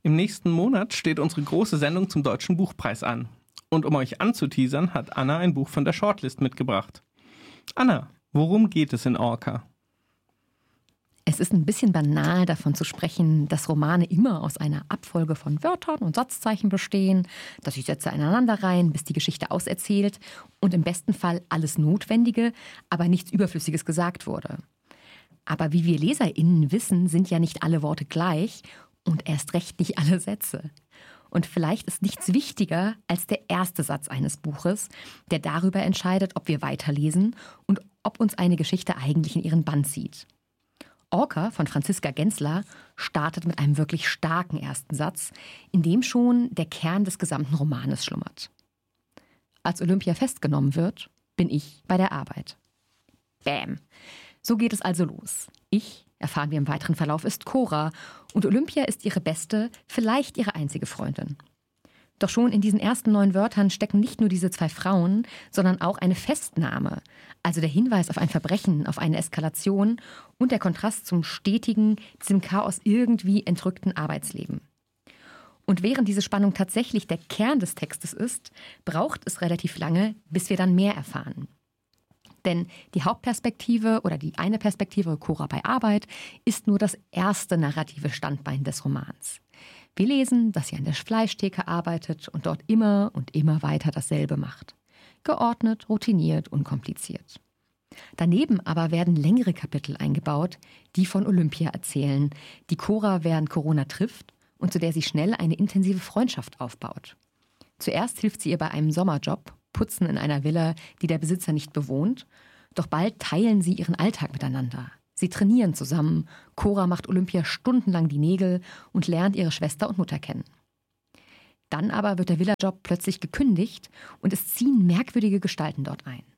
Im nächsten Monat steht unsere große Sendung zum Deutschen Buchpreis an. Und um euch anzuteasern, hat Anna ein Buch von der Shortlist mitgebracht. Anna, worum geht es in Orca? Es ist ein bisschen banal, davon zu sprechen, dass Romane immer aus einer Abfolge von Wörtern und Satzzeichen bestehen, dass sich Sätze aneinanderreihen, bis die Geschichte auserzählt und im besten Fall alles Notwendige, aber nichts Überflüssiges gesagt wurde. Aber wie wir LeserInnen wissen, sind ja nicht alle Worte gleich und erst recht nicht alle Sätze. Und vielleicht ist nichts wichtiger als der erste Satz eines Buches, der darüber entscheidet, ob wir weiterlesen und ob uns eine Geschichte eigentlich in ihren Bann zieht. Orca von Franziska Gensler startet mit einem wirklich starken ersten Satz, in dem schon der Kern des gesamten Romanes schlummert. Als Olympia festgenommen wird, bin ich bei der Arbeit. Bäm. So geht es also los. Ich, erfahren wir im weiteren Verlauf, ist Cora und Olympia ist ihre beste, vielleicht ihre einzige Freundin. Doch schon in diesen ersten 9 Wörtern stecken nicht nur diese 2 Frauen, sondern auch eine Festnahme, also der Hinweis auf ein Verbrechen, auf eine Eskalation und der Kontrast zum stetigen, diesem Chaos irgendwie entrückten Arbeitsleben. Und während diese Spannung tatsächlich der Kern des Textes ist, braucht es relativ lange, bis wir dann mehr erfahren. Denn die Hauptperspektive oder die eine Perspektive, Cora bei Arbeit, ist nur das erste narrative Standbein des Romans. Wir lesen, dass sie an der Fleischtheke arbeitet und dort immer und immer weiter dasselbe macht. Geordnet, routiniert, unkompliziert. Daneben aber werden längere Kapitel eingebaut, die von Olympia erzählen, die Cora während Corona trifft und zu der sie schnell eine intensive Freundschaft aufbaut. Zuerst hilft sie ihr bei einem Sommerjob, Putzen in einer Villa, die der Besitzer nicht bewohnt, doch bald teilen sie ihren Alltag miteinander. Sie trainieren zusammen, Cora macht Olympia stundenlang die Nägel und lernt ihre Schwester und Mutter kennen. Dann aber wird der Villajob plötzlich gekündigt und es ziehen merkwürdige Gestalten dort ein.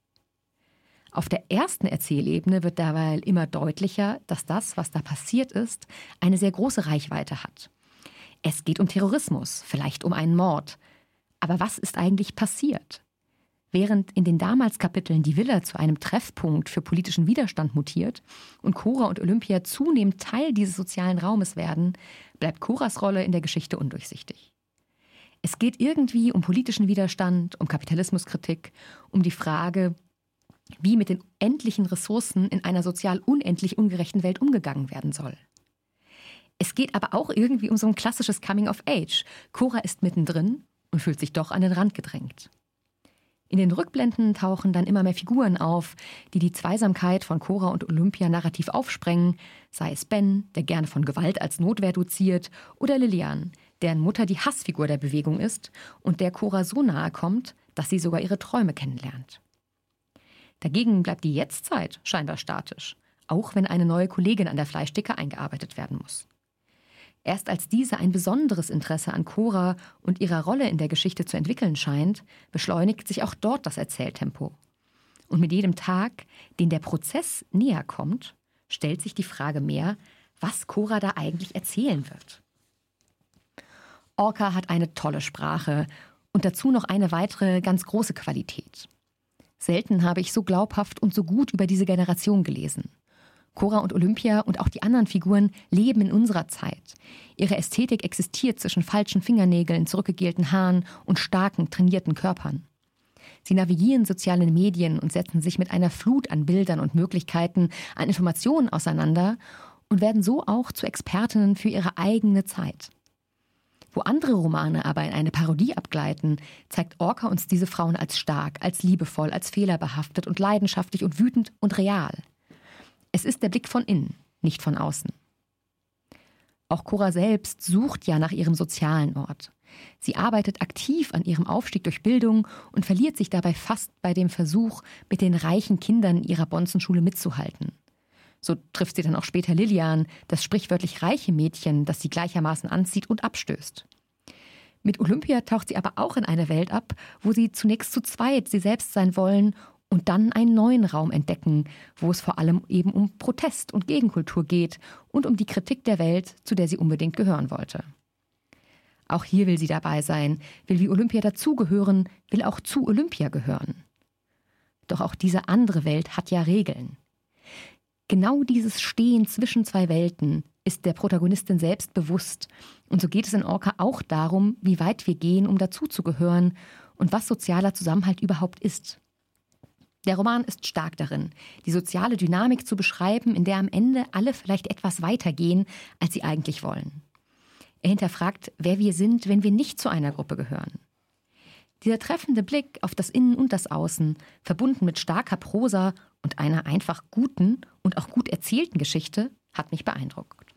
Auf der ersten Erzählebene wird dabei immer deutlicher, dass das, was da passiert ist, eine sehr große Reichweite hat. Es geht um Terrorismus, vielleicht um einen Mord. Aber was ist eigentlich passiert? Während in den damals Kapiteln die Villa zu einem Treffpunkt für politischen Widerstand mutiert und Cora und Olympia zunehmend Teil dieses sozialen Raumes werden, bleibt Coras Rolle in der Geschichte undurchsichtig. Es geht irgendwie um politischen Widerstand, um Kapitalismuskritik, um die Frage, wie mit den endlichen Ressourcen in einer sozial unendlich ungerechten Welt umgegangen werden soll. Es geht aber auch irgendwie um so ein klassisches Coming of Age. Cora ist mittendrin und fühlt sich doch an den Rand gedrängt. In den Rückblenden tauchen dann immer mehr Figuren auf, die die Zweisamkeit von Cora und Olympia narrativ aufsprengen, sei es Ben, der gerne von Gewalt als Notwehr doziert, oder Lilian, deren Mutter die Hassfigur der Bewegung ist und der Cora so nahe kommt, dass sie sogar ihre Träume kennenlernt. Dagegen bleibt die Jetztzeit scheinbar statisch, auch wenn eine neue Kollegin an der Fleischtheke eingearbeitet werden muss. Erst als diese ein besonderes Interesse an Cora und ihrer Rolle in der Geschichte zu entwickeln scheint, beschleunigt sich auch dort das Erzähltempo. Und mit jedem Tag, den der Prozess näher kommt, stellt sich die Frage mehr, was Cora da eigentlich erzählen wird. Orca hat eine tolle Sprache und dazu noch eine weitere ganz große Qualität. Selten habe ich so glaubhaft und so gut über diese Generation gelesen. Cora und Olympia und auch die anderen Figuren leben in unserer Zeit. Ihre Ästhetik existiert zwischen falschen Fingernägeln, zurückgegelten Haaren und starken, trainierten Körpern. Sie navigieren soziale Medien und setzen sich mit einer Flut an Bildern und Möglichkeiten, an Informationen auseinander und werden so auch zu Expertinnen für ihre eigene Zeit. Wo andere Romane aber in eine Parodie abgleiten, zeigt Orca uns diese Frauen als stark, als liebevoll, als fehlerbehaftet und leidenschaftlich und wütend und real. Es ist der Blick von innen, nicht von außen. Auch Cora selbst sucht ja nach ihrem sozialen Ort. Sie arbeitet aktiv an ihrem Aufstieg durch Bildung und verliert sich dabei fast bei dem Versuch, mit den reichen Kindern ihrer Bonzenschule mitzuhalten. So trifft sie dann auch später Lilian, das sprichwörtlich reiche Mädchen, das sie gleichermaßen anzieht und abstößt. Mit Olympia taucht sie aber auch in eine Welt ab, wo sie zunächst zu zweit sie selbst sein wollen und dann einen neuen Raum entdecken, wo es vor allem eben um Protest und Gegenkultur geht und um die Kritik der Welt, zu der sie unbedingt gehören wollte. Auch hier will sie dabei sein, will wie Olympia dazugehören, will auch zu Olympia gehören. Doch auch diese andere Welt hat ja Regeln. Genau dieses Stehen zwischen zwei Welten ist der Protagonistin selbst bewusst. Und so geht es in Orca auch darum, wie weit wir gehen, um dazuzugehören und was sozialer Zusammenhalt überhaupt ist. Der Roman ist stark darin, die soziale Dynamik zu beschreiben, in der am Ende alle vielleicht etwas weiter gehen, als sie eigentlich wollen. Er hinterfragt, wer wir sind, wenn wir nicht zu einer Gruppe gehören. Dieser treffende Blick auf das Innen und das Außen, verbunden mit starker Prosa und einer einfach guten und auch gut erzählten Geschichte, hat mich beeindruckt.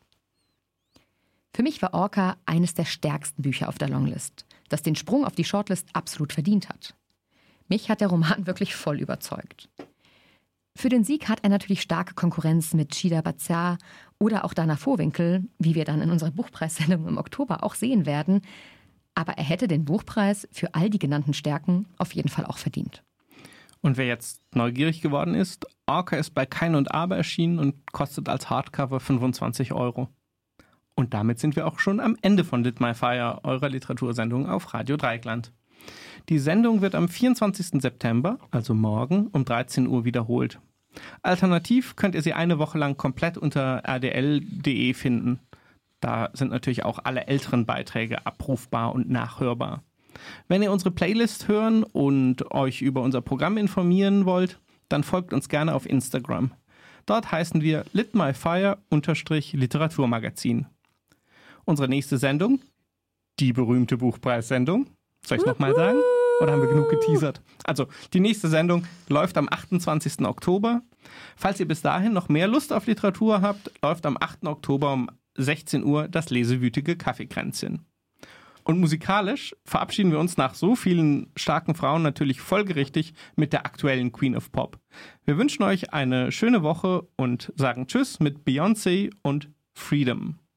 Für mich war Orca eines der stärksten Bücher auf der Longlist, das den Sprung auf die Shortlist absolut verdient hat. Mich hat der Roman wirklich voll überzeugt. Für den Sieg hat er natürlich starke Konkurrenz mit Chida Bazar oder auch Dana Vohwinkel, wie wir dann in unserer Buchpreissendung im Oktober auch sehen werden. Aber er hätte den Buchpreis für all die genannten Stärken auf jeden Fall auch verdient. Und wer jetzt neugierig geworden ist, Orca ist bei Kein und Aber erschienen und kostet als Hardcover 25 €. Und damit sind wir auch schon am Ende von Lit My Fire, eurer Literatursendung auf Radio Dreieckland. Die Sendung wird am 24. September, also morgen, um 13 Uhr wiederholt. Alternativ könnt ihr sie eine Woche lang komplett unter rdl.de finden. Da sind natürlich auch alle älteren Beiträge abrufbar und nachhörbar. Wenn ihr unsere Playlist hören und euch über unser Programm informieren wollt, dann folgt uns gerne auf Instagram. Dort heißen wir litmyfire_Literaturmagazin. Unsere nächste Sendung, die berühmte Buchpreissendung. Soll ich es nochmal sagen? Oder haben wir genug geteasert? Also, die nächste Sendung läuft am 28. Oktober. Falls ihr bis dahin noch mehr Lust auf Literatur habt, läuft am 8. Oktober um 16 Uhr das lesewütige Kaffeekränzchen. Und musikalisch verabschieden wir uns nach so vielen starken Frauen natürlich folgerichtig mit der aktuellen Queen of Pop. Wir wünschen euch eine schöne Woche und sagen Tschüss mit Beyoncé und Freedom.